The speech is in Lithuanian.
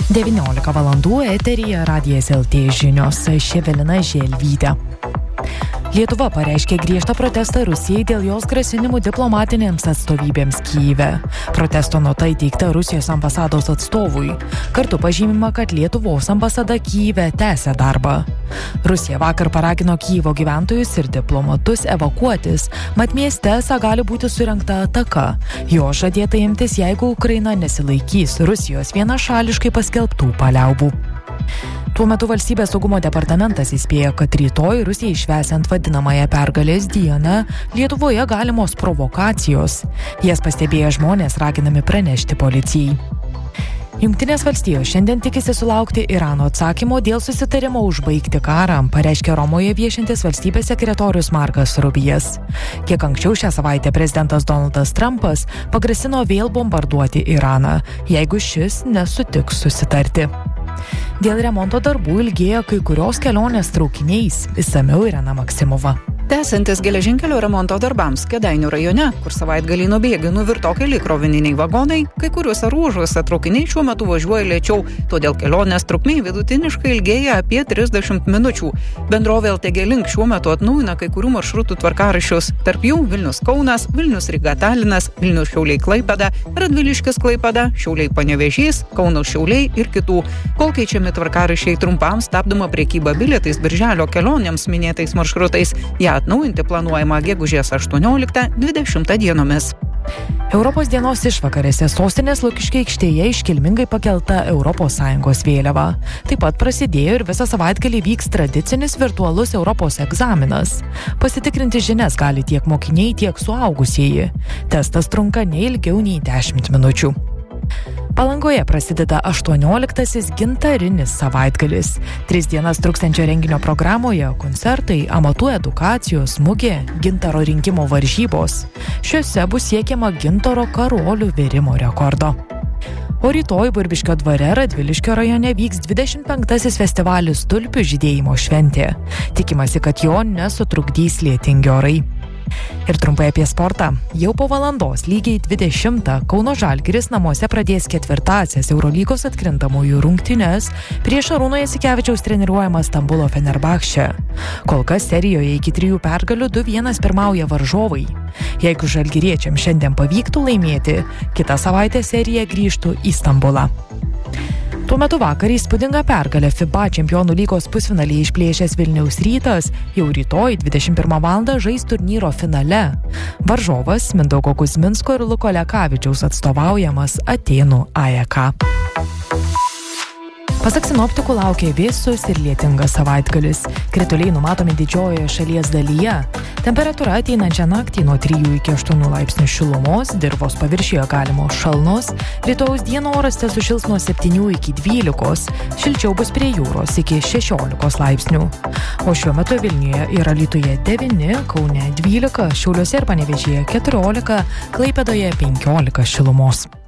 19 valandų eteryje Radijas LT žinios, Evelina Želvytė. Lietuva pareiškė griežtą protestą Rusijai dėl jos grasinimų diplomatinėms atstovybėms Kyjive. Protesto nota įteikta Rusijos ambasados atstovui. Kartu pažymima, kad Lietuvos ambasada Kyjive tęsia darbą. Rusija vakar paragino Kyjivo gyventojus ir diplomatus evakuotis, mat mieste esą gali būti surengta ataka. Jo žadėta imtis, jeigu Ukraina nesilaikys Rusijos vienašališkai paskelbtų paliaubų. Tuo metu Valstybės saugumo departamentas įspėja, kad rytoj Rusijai švęsiant vadinamąją pergalės dieną Lietuvoje galimos provokacijos. Jas pastebėję žmonės raginami pranešti policijai. Jungtinės valstijos šiandien tikisi sulaukti Irano atsakymo dėl susitarimo užbaigti karą, pareiškė Romoje viešintis valstybės sekretorius Markas Rubijas. Kiek anksčiau šią savaitę prezidentas Donaldas Trumpas pagrasino vėl bombarduoti Iraną, jeigu šis nesutiks susitarti. Dėl remonto darbų ilgėja kai kurios kelionės traukiniais, išsamiau Irena Maksimova. Tęsiantis geležinkelio remonto darbams Kėdainių rajone, kur savaitgalį nuo bėgių nuvirto keli krovininiai vagonai, kai kuriuose ruožuose traukiniai šiuo metu važiuoja lėčiau, todėl kelionės trukmė vidutiniškai ilgėja apie 30 minučių. Bendrovė LTG Link šiuo metu atnaujina kai kurių maršrutų tvarkaraščius, tarp jų Vilnius-Kaunas, Vilnius-Ryga-Talinas, Vilnius-Šiauliai-Klaipėda, Radviliškis-Klaipėda, Šiauliai-Panevėžys, Kaunas-Šiauliai ir kitų. Kol keičiami tvarkaraščiai trumpam, stabdoma prekyba bilietais birželio kelionėms minėtais maršrutais. Atnaujinti planuojama gegužės 18-20 dienomis. Europos dienos išvakarėse sostinės Lukiškių aikštėje iškilmingai pakelta ES vėliava. Taip pat prasidėjo ir visą savaitgalį vyks tradicinis virtualus Europos egzaminas. Pasitikrinti žinias gali tiek mokiniai, tiek suaugusieji. Testas trunka neilgiau nei 10 minučių. Palangoje prasideda 18-asis gintarinis savaitgalis. 3 dienas truksiančio renginio programoje koncertai, amatų edukacijos, mugė, gintaro rinkimo varžybos. Šiuose bus siekiama gintaro karolių virimo rekordo. O rytoj Burbiškio dvare Radviliškio rajone vyks 25-asis festivalis Tulpių žydėjimo šventė. Tikimasi, kad jo nesutrukdys lietingi orai. Ir trumpai apie sportą. Jau po valandos lygiai 20 Kauno Žalgiris namuose pradės 4-asias Eurolygos atkrintamųjų rungtynes prieš Arūno Jasikevičiaus treniruojamą Stambulo Fenerbahče. Kol kas serijoje iki 3 pergalių 2-1 pirmauja varžovai. Jeigu žalgiriečiams šiandien pavyktų laimėti, kitą savaitę serija grįžtų į Stambulą. Tuo metu vakar įspūdingą pergalę FIBA čempionų lygos pusfinalyje išplėšęs Vilniaus Rytas jau rytoj 21 valandą žais turnyro finale. Varžovas Mindaugo Kuzminsko ir Luko Lekavičiaus atstovaujamas Atėnų AEK. Pasak sinoptikų laukia vėsus ir lietingas savaitgalis. Krituliai numatomi didžiojoje šalies dalyje. Temperatūra ateinančią naktį nuo 3 iki 8 laipsnių šilumos, dirvos paviršiuje galimos šalnos, rytojaus dieną oras tesušils nuo 7 iki 12, šilčiau bus prie jūros iki 16 laipsnių. O šiuo metu Vilniuje ir Alytuje 9, Kaune 12, Šiauliuose ir Panevėžyje 14, Klaipėdoje 15 šilumos.